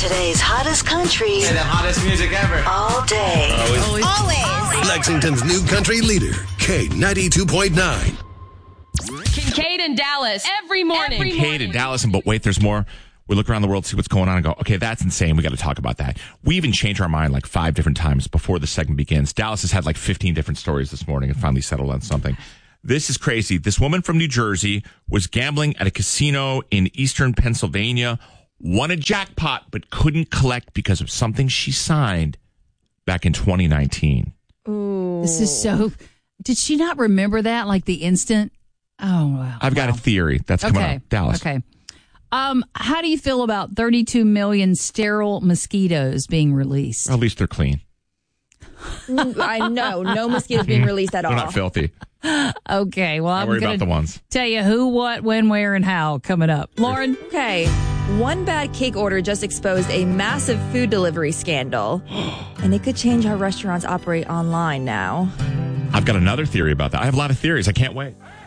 Today's hottest country. Play the hottest music ever. All day. Always. Lexington's new country leader, K92.9. Kincaid and Dallas every morning. Kincaid and Dallas, but wait, there's more. We look around the world, see what's going on, and go, okay, that's insane. We got to talk about that. We even changed our mind like 5 different times before the segment begins. Dallas has had like 15 different stories this morning and finally settled on something. This is crazy. This woman from New Jersey was gambling at a casino in eastern Pennsylvania, won a jackpot, but couldn't collect because of something she signed back in 2019. Ooh. This is so... Did she not remember that, like the instant? Oh, wow. I've got a theory that's coming up. Dallas. Okay. How do you feel about 32 million sterile mosquitoes being released? Or at least they're clean. I know. No mosquitoes being released at all. They're not filthy. Okay. Well, I'm worry going about the ones. Tell you who, what, when, where, and how coming up. Lauren? Okay. One bad cake order just exposed a massive food delivery scandal. And it could change how restaurants operate online now. I've got another theory about that. I have a lot of theories. I can't wait.